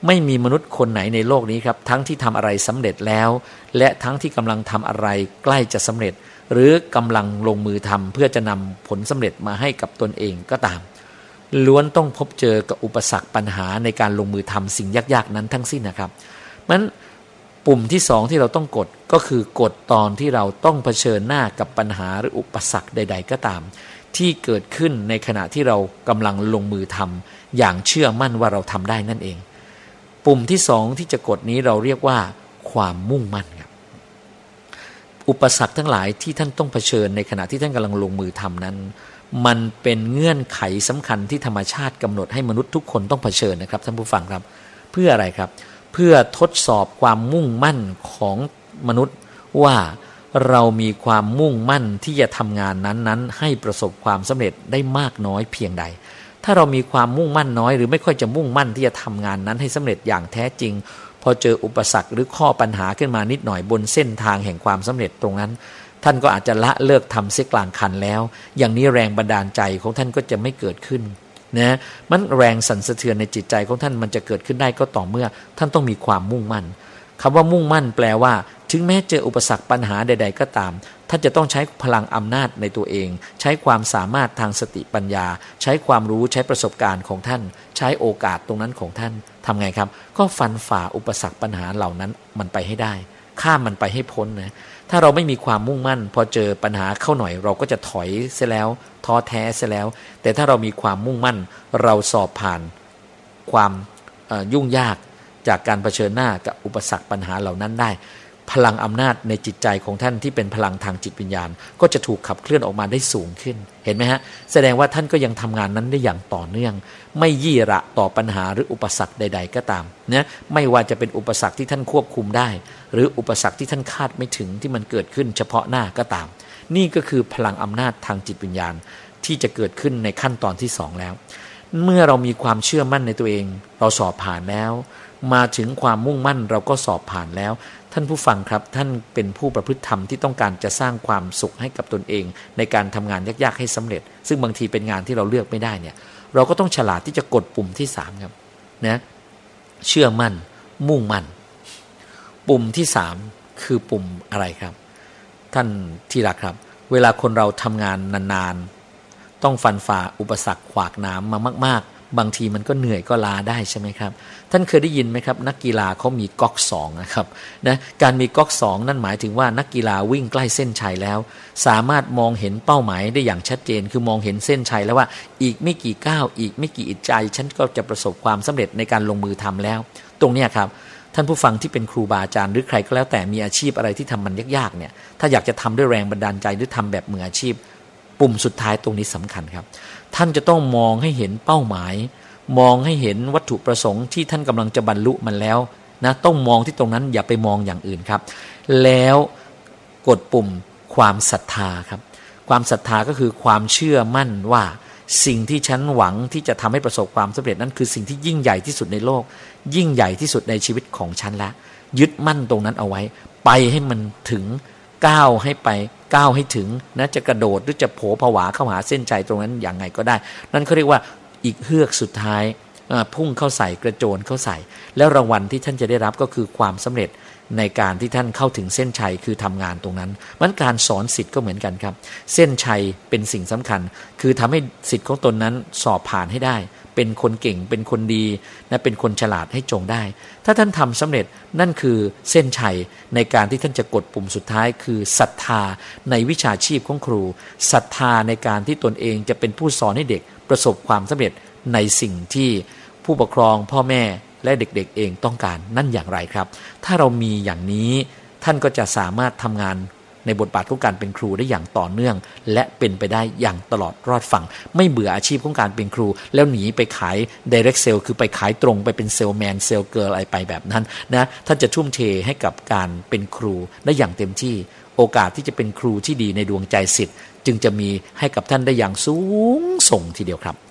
ไม่มีมนุษย์คนไหนในโลกนี้ครับทั้งที่ทำอะไรสำเร็จแล้วและทั้งที่กำลังทำอะไรใกล้จะสำเร็จหรือกำลังลงมือทำเพื่อจะนำผลสำเร็จมาให้กับตนเองก็ตามล้วนต้องพบเจอกับอุปสรรคปัญหาในการลงมือทำสิ่งยากๆนั้นทั้งสิ้นนะครับมันปุ่มที่สองที่เราต้องกดก็คือกดตอนที่เราต้องเผชิญหน้ากับปัญหาหรืออุปสรรคใดๆก็ตามที่เกิดขึ้นในขณะที่เรากำลังลงมือทำอย่างเชื่อมั่นว่าเราทำได้นั่นเองปุ่มที่สองที่จะกดนี้เราเรียกว่าความมุ่งมั่นครับอุปสรรคทั้งหลายที่ท่านต้องเผชิญในขณะที่ท่านกำลังลงมือทำนั้นมันเป็นเงื่อนไขสำคัญที่ธรรมชาติกำหนดให้มนุษย์ทุกคนต้องเผชิญนะครับท่านผู้ฟังครับเพื่ออะไรครับเพื่อทดสอบความมุ่งมั่นของมนุษย์ว่าเรามีความมุ่งมั่นที่จะทำงานนั้นๆให้ประสบความสำเร็จได้มากน้อยเพียงใดถ้าเรามีความมุ่งมั่นน้อยหรือไม่ค่อยจะมุ่งมั่นที่จะทำงานนั้นให้สำเร็จอย่างแท้จริงพอเจออุปสรรคหรือข้อปัญหาขึ้นมานิดหน่อยบนเส้นทางแห่งความสำเร็จตรงนั้นท่านก็อาจจะละเลิกทำเสียกลางคันแล้วอย่างนี้แรงบันดาลใจของท่านก็จะไม่เกิดขึ้นนะมันแรงสั่นสะเทือนในจิตใจของท่านมันจะเกิดขึ้นได้ก็ต่อเมื่อท่านต้องมีความมุ่งมั่นคำว่ามุ่งมั่นแปลว่าถึงแม้เจออุปสรรคปัญหาใดๆก็ตามท่านจะต้องใช้พลังอำนาจในตัวเองใช้ความสามารถทางสติปัญญาใช้ความรู้ใช้ประสบการณ์ของท่านใช้โอกาสตรงนั้นของท่านทำไงครับก็ฟันฝ่าอุปสรรคปัญหาเหล่านั้นมันไปให้ได้ข้ามมันไปให้พ้นนะถ้าเราไม่มีความมุ่งมั่นพอเจอปัญหาเข้าหน่อยเราก็จะถอยเสียแล้วท้อแท้เสียแล้วแต่ถ้าเรามีความมุ่งมั่นเราสอบผ่านความยุ่งยากจากการเผชิญหน้ากับอุปสรรคปัญหาเหล่านั้นได้พลังอำนาจในจิตใจของท่านที่เป็นพลังทางจิตวิญญาณก็จะถูกขับเคลื่อนออกมาได้สูงขึ้นเห็นไหมฮะแสดงว่าท่านก็ยังทำงานนั้นได้อย่างต่อเนื่องไม่ยี่ระต่อปัญหาหรืออุปสรรคใดๆก็ตามนะไม่ว่าจะเป็นอุปสรรคที่ท่านควบคุมได้หรืออุปสรรคที่ท่านคาดไม่ถึงที่มันเกิดขึ้นเฉพาะหน้าก็ตามนี่ก็คือพลังอำนาจทางจิตวิญญาณที่จะเกิดขึ้นในขั้นตอนที่2แล้วเมื่อเรามีความเชื่อมั่นในตัวเองเราสอบผ่านแล้วมาถึงความมุ่งมั่นเราก็สอบผ่านแล้วท่านผู้ฟังครับท่านเป็นผู้ประพฤติธรรมที่ต้องการจะสร้างความสุขให้กับตนเองในการทำงานยากๆให้สำเร็จซึ่งบางทีเป็นงานที่เราเลือกไม่ได้เนี่ยเราก็ต้องฉลาดที่จะกดปุ่มที่3ครับนะเชื่อมั่นมุ่งมั่นปุ่มที่3คือปุ่มอะไรครับท่านที่รักครับเวลาคนเราทำงานนานๆต้องฟันฝ่าอุปสรรคขวากหนามมามากๆบางทีมันก็เหนื่อยก็ล้าได้ใช่ไหมครับท่านเคยได้ยินไหมครับนักกีฬาเขามีก๊อก2นะครับนะการมีก๊อก2นั่นหมายถึงว่านักกีฬาวิ่งใกล้เส้นชัยแล้วสามารถมองเห็นเป้าหมายได้อย่างชัดเจนคือมองเห็นเส้นชัยแล้วว่าอีกไม่กี่ก้าวอีกไม่กี่อึดใจฉันก็จะประสบความสำเร็จในการลงมือทำแล้วตรงนี้ครับท่านผู้ฟังที่เป็นครูบาอาจารย์หรือใครก็แล้วแต่มีอาชีพอะไรที่ทำมันยากๆเนี่ยถ้าอยากจะทำด้วยแรงบันดาลใจหรือทำแบบมืออาชีพปุ่มสุดท้ายตรงนี้สำคัญครับท่านจะต้องมองให้เห็นเป้าหมายมองให้เห็นวัตถุประสงค์ที่ท่านกำลังจะบรรลุมันแล้วนะต้องมองที่ตรงนั้นอย่าไปมองอย่างอื่นครับแล้วกดปุ่มความศรัทธาครับความศรัทธาก็คือความเชื่อมั่นว่าสิ่งที่ฉันหวังที่จะทำให้ประสบความสำเร็จนั้นคือสิ่งที่ยิ่งใหญ่ที่สุดในโลกยิ่งใหญ่ที่สุดในชีวิตของฉันละยึดมั่นตรงนั้นเอาไว้ไปให้มันถึงก้าวให้ไปก้าวให้ถึงนะจะกระโดดหรือจะโผผวาเข้าหาเส้นชัยตรงนั้นอย่างไงก็ได้นั่นเขาเรียกว่าอีกเฮือกสุดท้ายพุ่งเข้าใส่กระโจนเข้าใส่แล้วรางวัลที่ท่านจะได้รับก็คือความสำเร็จในการที่ท่านเข้าถึงเส้นชัยคือทำงานตรงนั้นมันการสอนศิษย์ก็เหมือนกันครับเส้นชัยเป็นสิ่งสำคัญคือทำให้ศิษย์ของตนนั้นสอบผ่านให้ได้เป็นคนเก่งเป็นคนดีและเป็นคนฉลาดให้จงได้ถ้าท่านทำสำเร็จนั่นคือเส้นชัยในการที่ท่านจะกดปุ่มสุดท้ายคือศรัทธาในวิชาชีพของครูศรัทธาในการที่ตนเองจะเป็นผู้สอนให้เด็กประสบความสำเร็จในสิ่งที่ผู้ปกครองพ่อแม่และเด็กๆเองต้องการนั่นอย่างไรครับถ้าเรามีอย่างนี้ท่านก็จะสามารถทำงานในบทบาทของการเป็นครูได้อย่างต่อเนื่องและเป็นไปได้อย่างตลอดรอดฝั่งไม่เบื่ออาชีพของการเป็นครูแล้วหนีไปขาย direct sale คือไปขายตรงไปเป็นเซลแมนเซลเกิร์ลอะไรไปแบบนั้นนะท่านจะทุ่มเทให้กับการเป็นครูได้อย่างเต็มที่โอกาสที่จะเป็นครูที่ดีในดวงใจศิษย์จึงจะมีให้กับท่านได้อย่างสูงส่งทีเดียวครับ